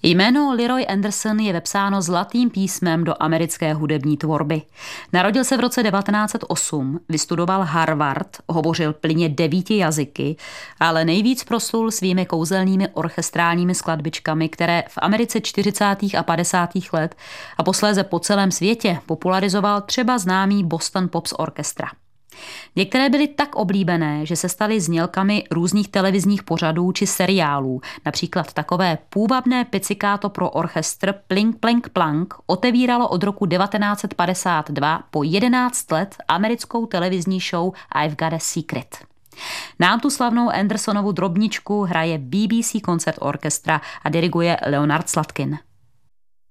Jméno Leroy Anderson je vepsáno zlatým písmem do americké hudební tvorby. Narodil se v roce 1908, vystudoval Harvard, hovořil plynně 9 jazyky, ale nejvíc proslul svými kouzelnými orchestrálními skladbičkami, které v Americe 40. a 50. let a posléze po celém světě popularizoval třeba známý Boston Pops Orchestra. Některé byly tak oblíbené, že se staly znělkami různých televizních pořadů či seriálů. Například takové půvabné pizzicato pro orchestr Plink Plank Plank otevíralo od roku 1952 po 11 let americkou televizní show I've Got a Secret. Nám tu slavnou Andersonovu drobničku hraje BBC Concert Orchestra a diriguje Leonard Slatkin.